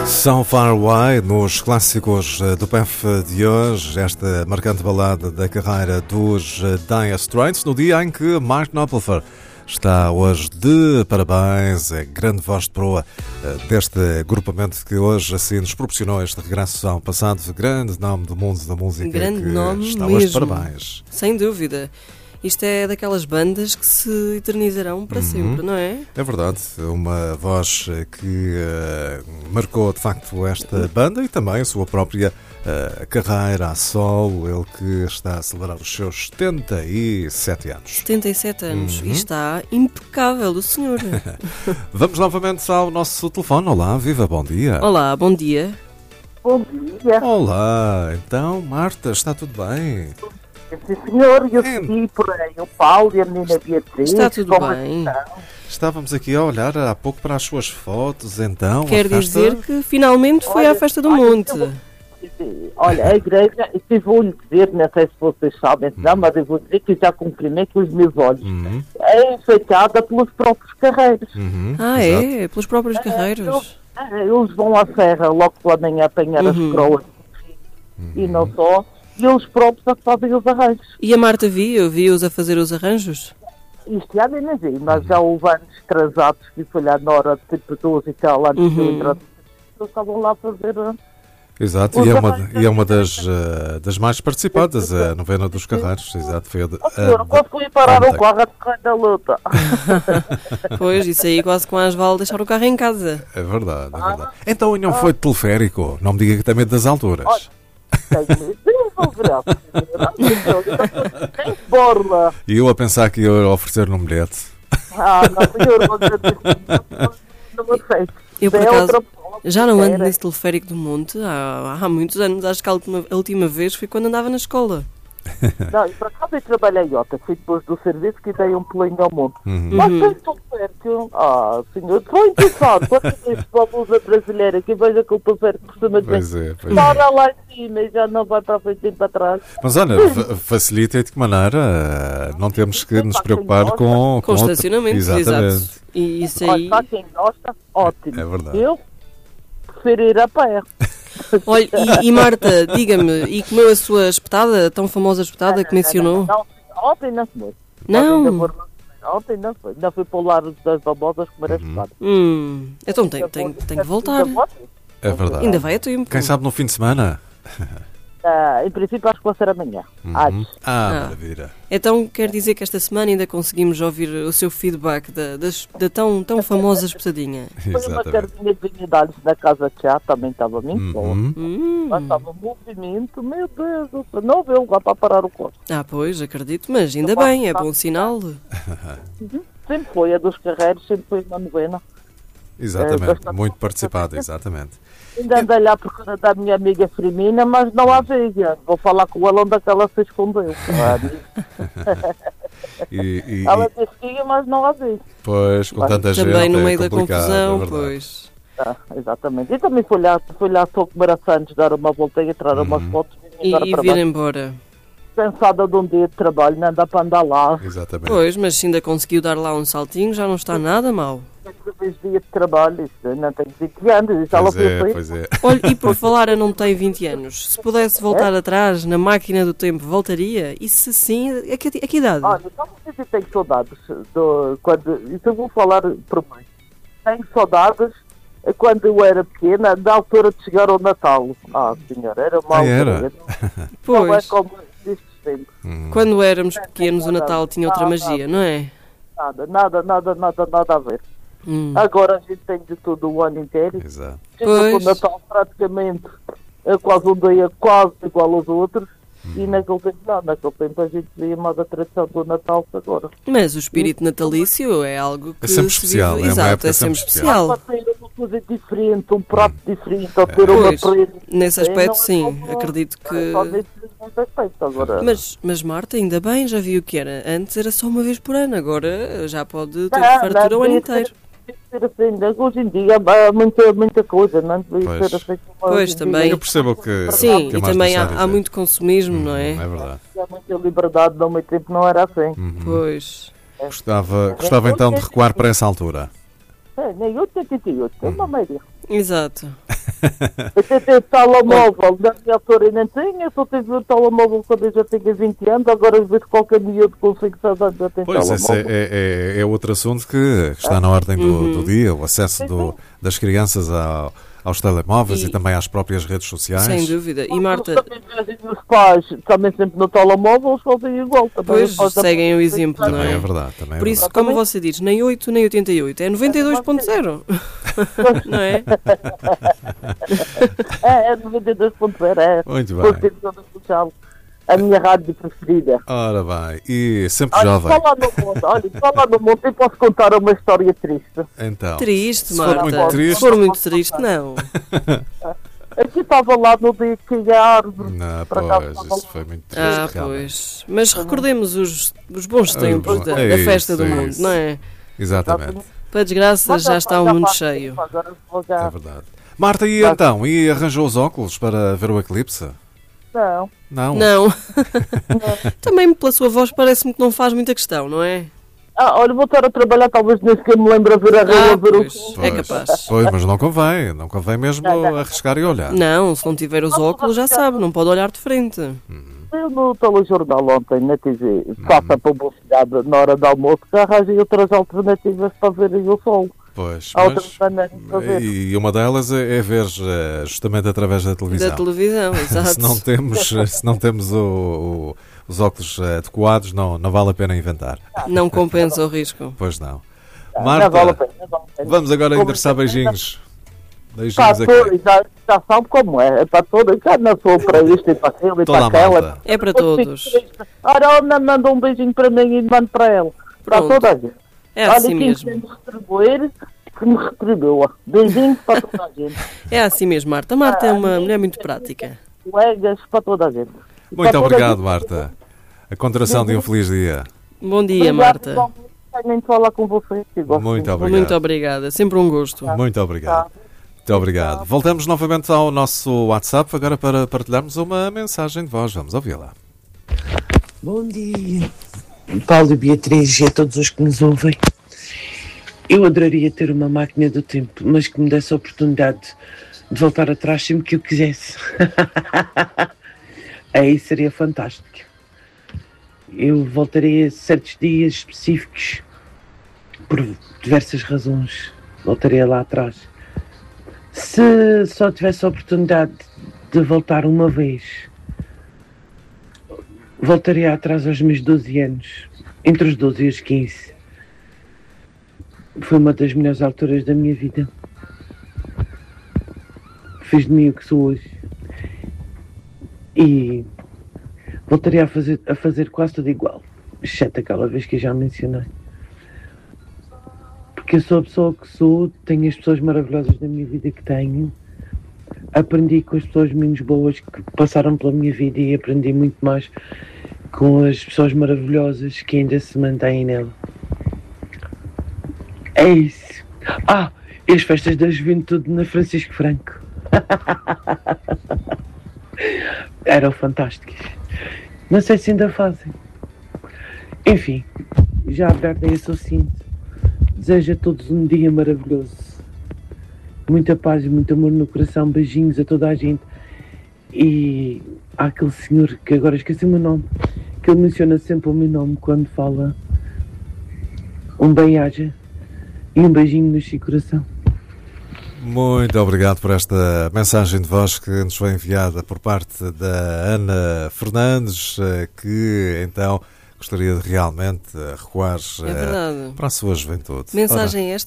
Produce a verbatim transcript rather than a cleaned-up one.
So Far Away, nos clássicos do P E F de hoje, esta marcante balada da carreira dos Dire Straits, no dia em que Mark Knopfler está hoje de parabéns, é grande voz de proa deste agrupamento que hoje assim nos proporcionou este regresso ao passado, grande nome do mundo da música, grande que nome está mesmo, hoje de parabéns. Sem dúvida. Isto é daquelas bandas que se eternizarão para uhum. sempre, não é? É verdade, uma voz que uh, marcou de facto esta banda e também a sua própria uh, carreira a solo, ele que está a celebrar os seus setenta e sete anos. setenta e sete anos, uhum. E está impecável o senhor. Vamos novamente ao nosso telefone. Olá, viva, bom dia. Olá, bom dia. Bom dia. Olá, então Marta, está tudo bem? Sim, senhor, eu segui por aí o Paulo e a menina Beatriz. Está tudo bem. Estávamos aqui a olhar há pouco para as suas fotos, então. Quer dizer que finalmente foi olha, à festa do olha, monte. Eu, olha, a igreja, eu vou-lhe dizer, não sei se vocês sabem, não, hum. mas eu vou dizer que já confirmei com os meus olhos. Hum. É enfeitada pelos próprios carreiros. Uhum. Ah, exato. É? Pelos próprios carreiros? Eles, eles vão à serra logo pela manhã apanhar uhum. as coroas. Uhum. E não só. E eles próprios a fazem os arranjos. E a Marta viu? Viu-os a fazer os arranjos? Isto já nem vi, mas já houve anos atrasados que foi lá na hora de tipo doze e tal, antes uhum. de eu entrar. Eles estavam lá a fazer... Exato, e é, uma, e é uma das, uh, das mais participadas, a novena dos carreiros. Exato, foi a de, oh, senhor, quase fui parar o carro a decorrer da luta. Pois, isso aí quase com a Asval deixar o carro em casa. É verdade, é verdade. Então não foi de teleférico, não me diga que tem medo das alturas. Oh. Tem borla. E eu a pensar que ia oferecer-lhe um bilhete. Ah, não, eu vou dizer não me sei. Eu por acaso já não ando nesse teleférico do monte há, há muitos anos. Acho que a última, a última vez foi quando andava na escola. Não, e por acaso eu trabalhei outra, fui depois do serviço que dei um pulinho ao mundo. Uhum. Mas tem tão perto. Ah, senhor, estou interessado. Quando diz para a blusa brasileira que veja que o teleférico por cima de mim, para lá em cima e já não vai para a frente e para trás. Mas olha, facilita de que maneira não temos que nos preocupar com, com, com estacionamento. Exatamente. Exato. E isso aí... Para quem gosta, ótimo. É verdade. Eu prefiro ir a pé. Olha, e, e Marta, diga-me, e comeu a sua espetada, tão famosa espetada que mencionou? Não, não, ontem não foi. Não? Ontem não foi. Ainda fui para o lar das babosas comer a espetada. Hum, então tem, tem, tem que voltar. É verdade. Ainda vai a tempo. Quem sabe no fim de semana? Uh, em princípio acho que vai ser amanhã. Uhum. Acho. Ah, ah, maravilha. Então quer dizer que esta semana ainda conseguimos ouvir o seu feedback da, da, da tão, tão famosa espetadinha. Foi uma cardinha de vinidades na casa de chá, também estava muito uhum. boa. Hum. Mas estava movimento, meu Deus, não viu lá para parar o corpo. Ah, pois, acredito, mas ainda eu bem, é bom sinal. Uhum. Sempre foi, a dos carreiros, sempre foi uma novena. Exatamente, é, muito participada, exatamente. Ainda andei lá por causa da minha amiga Firmina, mas não a veia. Vou falar com ela onde é que ela se escondeu. e, e, ela disse que ia, mas não a veio. Pois, com tanta gente também no é meio da confusão, é pois. Ah, exatamente. E também fui lá, fui lá só comer a Santos, dar uma volta e tirar uhum. umas fotos. E, e vir embora. Cansada de um dia de trabalho, não dá para andar lá. Exatamente. Pois, mas se ainda conseguiu dar lá um saltinho, já não está nada mal. Três dias de trabalho, isso, não tenho vinte anos. Isso pois, é, pois é. Olha, e por falar a não tem vinte anos, se pudesse voltar é? atrás na máquina do tempo, voltaria? E se sim, a que, a que idade? Olha, só não sei se tenho saudades. Do, quando, isso eu vou falar por mim. Tenho saudades quando eu era pequena, da altura de chegar ao Natal. Ah, senhora, era uma ah, altura. Era? Pois. Não é como destes tempos. Hum. Quando éramos pequenos, o Natal tinha outra magia, não é? Nada, nada, nada, nada, nada a ver. Hum. Agora a gente tem de tudo o ano inteiro. Exato. O Natal praticamente é quase um dia quase igual aos outros. Hum. E naquele tempo não, naquele tempo a gente via mais a tradição do Natal que agora. Mas o espírito natalício é algo que é sempre se especial. Vive... É Exato, é sempre especial. Para ter uma coisa diferente, um prato hum. diferente, ou ter uma prenda. Nesse aspecto sim, é acredito que... É só nesse aspecto agora. Mas, mas Marta, ainda bem, já viu o que era. Antes era só uma vez por ano, agora já pode ter não, fartura não, o ano inteiro. Ser assim, hoje em dia há muita, muita coisa, não devia ser assim. Pois, também. Eu percebo que. Sim, que e também há, há muito consumismo, hum, não é? É verdade. Há muita liberdade, há muito tempo não era assim. Uhum. Pois. Gostava, gostava então de recuar para essa altura. É, nem oitenta e oito, é uma média. Exato. Eu tentei o telemóvel, na minha altura nem tinha, só tive o telemóvel quando eu já tinha vinte anos, agora às vezes qualquer miúdo com cinco, seis anos já tem Pois, telemóvel. esse é, é, é outro assunto que está na ordem do, Uhum. do dia, o acesso do, das crianças ao, aos telemóveis e, E- também às próprias redes sociais. Sem dúvida. E Eles Marta, também veem os pais, também sempre no telemóvel, eles fazem igual. Também pois, os pais da- seguem o exemplo, não Também é é? verdade. Também é Por isso, verdade. como você diz, nem oito nem oitenta e oito, é noventa e dois ponto zero. Não é? É, é noventa e dois ponto zero, é. Muito bem. Constituição Social, a minha rádio preferida. Ora bem, e sempre Olha, jovem. falar no mundo, olha, falar no mundo, eu posso contar uma história triste. Então, Triste, se for Marta. muito triste- Se for muito triste, não. Aqui estava lá no dia que a árvore. não, por acaso, pois, estava isso lá. foi muito triste. Ah, realmente. pois. Mas recordemos os, os bons tempos da, É da isso, festa do é mundo, isso. não é? Exatamente, Para desgraça, já está o mundo cheio. Agora vou é já. verdade. Marta, e então? E arranjou os óculos para ver o eclipse? Não. Não? Não. Também pela sua voz parece-me que não faz muita questão, não é? Ah, olha, vou estar a trabalhar, talvez nem sequer me lembro a ver a rua, Ah, a ver o pois. que. É capaz. Pois, mas não convém. Não convém mesmo Não, não. arriscar e olhar. Não, se não tiver os óculos já sabe, não pode olhar de frente. Eu no telejornal ontem, na T V, faço a publicidade na hora do almoço, que arranjei outras alternativas para verem o sol. Pois, Há outras mas... maneiras de fazer. E uma delas é é ver eh, justamente através da televisão. Da televisão, exato. Se não temos, se não temos o- o- os óculos eh, adequados, não, não vale a pena inventar. Não compensa o risco. Pois não. Não Marta, vale a pena, não vale a pena. vamos agora Como endereçar é que é? beijinhos. Para Beijinhos aqui. todos, já, já sabe como é, é para todos, já não sou para isto e para aquilo e Toda para a aquela. malta. É para Depois fico todos. triste. Ora, a Ana manda um beijinho para mim e mando para ela. Para Pronto. toda a gente. É Olha, assim quem mesmo. quiser me retribuir, que me retribua. Beijinhos para toda a gente. É assim mesmo, Marta. A Marta é uma mulher muito prática. Colegas, para toda a gente. E para Muito toda a obrigado, gente. Marta. A contração de um feliz dia. Bom dia, Obrigado, Marta. igualmente. Tenho de falar com você. que gosto Muito obrigado. Muito obrigada. Sempre um gosto. Muito obrigado. Muito obrigado. Voltamos novamente ao nosso WhatsApp agora para partilharmos uma mensagem de voz. Vamos ouvi-la. Bom dia, Paulo e Beatriz e a todos os que nos ouvem. Eu adoraria ter uma máquina do tempo, mas que me desse a oportunidade de voltar atrás sempre que eu quisesse. Aí seria fantástico. Eu voltaria a certos dias específicos, por diversas razões. Voltaria lá atrás. Se só tivesse a oportunidade de voltar uma vez, voltaria atrás aos meus doze anos, entre os doze e os quinze. Foi uma das melhores alturas da minha vida. Fiz de mim o que sou hoje. E voltaria a fazer, a fazer quase tudo igual, exceto aquela vez que eu já mencionei. Porque eu sou a pessoa que sou, tenho as pessoas maravilhosas da minha vida que tenho. Aprendi com as pessoas menos boas que passaram pela minha vida e aprendi muito mais com as pessoas maravilhosas que ainda se mantêm nela. É isso. Ah, e as festas da juventude na Francisco Franco. Eram fantásticas. Não sei se ainda fazem. Enfim, já aberta esse assunto. Desejo a todos um dia maravilhoso. Muita paz e muito amor no coração. Beijinhos a toda a gente. E há aquele senhor que agora esqueci o meu nome, que ele menciona sempre o meu nome quando fala. Um bem-aja e um beijinho no seu coração. Muito obrigado por esta mensagem de voz que nos foi enviada por parte da Ana Fernandes, que então gostaria de realmente recuar É verdade. para a sua juventude. Mensagem esta